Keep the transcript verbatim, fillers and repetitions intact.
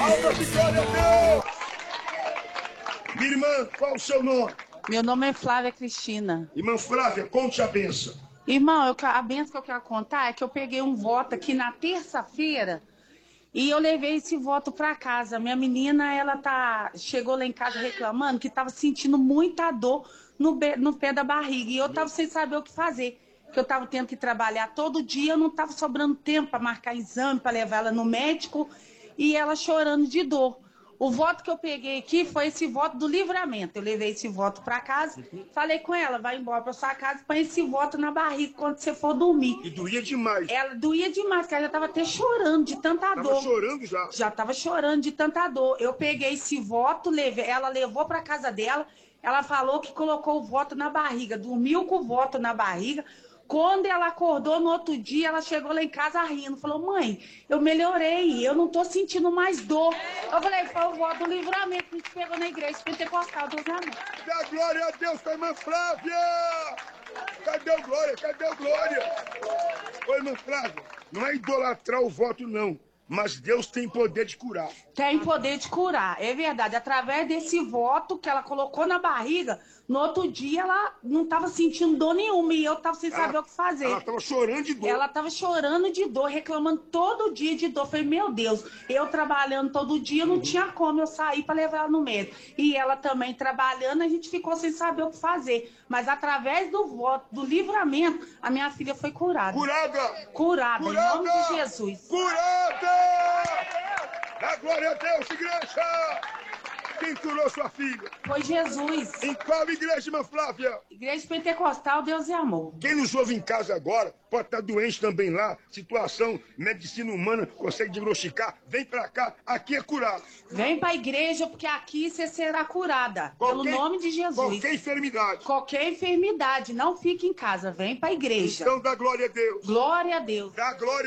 Palmas de glória a Deus! Minha irmã, qual o seu nome? Meu nome é Flávia Cristina. Irmã Flávia, conte a benção. Irmão, eu, a benção que eu quero contar é que eu peguei um voto aqui na terça-feira e eu levei esse voto para casa. Minha menina, ela tá, chegou lá em casa reclamando que estava sentindo muita dor no, no pé da barriga e eu estava sem saber o que fazer. Porque eu estava tendo que trabalhar todo dia, eu não estava sobrando tempo para marcar exame, para levar ela no médico e ela chorando de dor. O voto que eu peguei aqui foi esse voto do livramento. Eu levei esse voto para casa, falei com ela, vai embora para sua casa, põe esse voto na barriga quando você for dormir. E doía demais. Ela doía demais, porque ela já estava até chorando de tanta Tava dor. chorando já. Já estava chorando de tanta dor. Eu peguei esse voto, levei, ela levou para casa dela, ela falou que colocou o voto na barriga, dormiu com o voto na barriga. Quando ela acordou no outro dia, ela chegou lá em casa rindo. Falou, mãe, eu melhorei, eu não tô sentindo mais dor. Eu falei, foi o voto do livramento que a gente pegou na igreja pentecostal do Livramento. Dá glória a Deus com a irmã Flávia! Cadê o glória? Cadê o glória? Ô, irmã Flávia, não é idolatrar o voto, não. Mas Deus tem poder de curar. Tem poder de curar, é verdade. Através desse voto que ela colocou na barriga, no outro dia ela não estava sentindo dor nenhuma e eu estava sem saber Ela- o que fazer. Ela estava chorando de dor. Ela estava chorando de dor, reclamando todo dia de dor. Falei, meu Deus, eu trabalhando todo dia, não tinha como eu sair para levar ela no médico. E ela também trabalhando, a gente ficou sem saber o que fazer. Mas através do voto, do livramento, a minha filha foi curada. Curada! Curada, Curada! em nome de Jesus. Curada! Dá glória a Deus, igreja! Quem curou sua filha? Foi Jesus. Em qual igreja, irmã Flávia? Igreja Pentecostal, Deus é amor. Quem nos ouve em casa agora pode estar doente também lá. Situação, medicina humana, consegue diagnosticar. Vem pra cá, aqui é curado. Vem pra igreja, porque aqui você será curada. Qualquer- Pelo nome de Jesus. Qualquer enfermidade. Qualquer enfermidade, não fique em casa. Vem pra igreja. Então dá glória a Deus. Glória a Deus. Dá glória